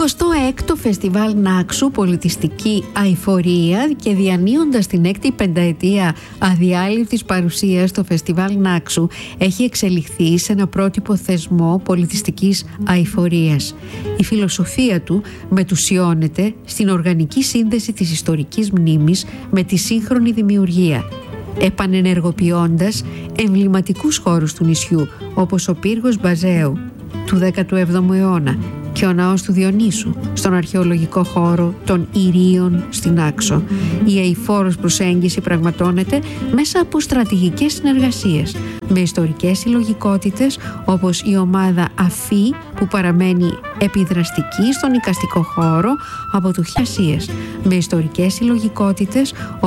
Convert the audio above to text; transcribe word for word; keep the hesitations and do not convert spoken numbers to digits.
πενηκοστό έκτο Φεστιβάλ Νάξου Πολιτιστική Αειφορία και διανύοντας την έκτη πενταετία αδιάλειπτης παρουσίας στο Φεστιβάλ Νάξου έχει εξελιχθεί σε ένα πρότυπο θεσμό πολιτιστικής αειφορίας. Η φιλοσοφία του μετουσιώνεται στην οργανική σύνδεση της ιστορικής μνήμης με τη σύγχρονη δημιουργία, επανενεργοποιώντας εμβληματικούς χώρους του νησιού όπως ο πύργος Μπαζέου του δέκατου έβδομου αιώνα και ο ναός του Διονύσου στον αρχαιολογικό χώρο των Ηρίων στην Άξο. Η αειφόρος προσέγγιση πραγματώνεται μέσα από στρατηγικές συνεργασίες με ιστορικές συλλογικότητες όπως η ομάδα ΑΦΗ που παραμένει επιδραστική στον εικαστικό χώρο από το χιλιάδες, με ιστορικές συλλογικότητες